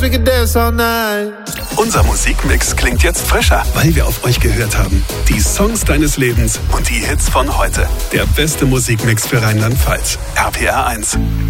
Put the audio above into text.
We can dance all night. Unser Musikmix klingt jetzt frischer, weil wir auf euch gehört haben. Die Songs deines Lebens und die Hits von heute. Der beste Musikmix für Rheinland-Pfalz. RPR 1.